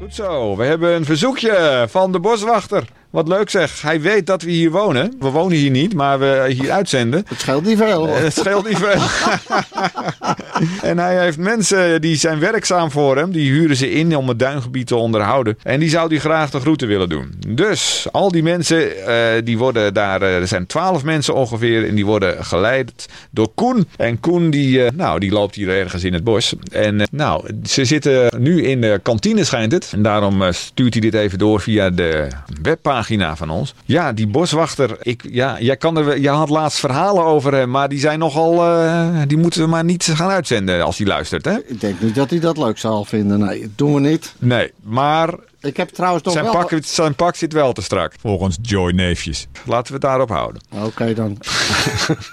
Goed zo, we hebben een verzoekje van de boswachter. Wat leuk zeg, hij weet dat we hier wonen. We wonen hier niet, maar we hier uitzenden. Het scheelt niet veel. Het scheelt niet veel. En hij heeft mensen die zijn werkzaam voor hem. Die huren ze in om het duingebied te onderhouden. En die zou hij graag de groeten willen doen. Dus al die mensen, die worden daar... er zijn 12 mensen ongeveer. En die worden geleid door Koen. En Koen die loopt hier ergens in het bos. En ze zitten nu in de kantine schijnt het. En daarom stuurt hij dit even door via de webpagina van ons. Ja, die boswachter. Je had laatst verhalen over hem, maar die zijn nogal... die moeten we maar niet gaan uitzenden als hij luistert, hè? Ik denk niet dat hij dat leuk zal vinden. Nee, dat doen we niet. Nee, maar... Ik heb trouwens toch zijn pak zit wel te strak. Volgens Joy Neefjes. Laten we het daarop houden. Oké dan.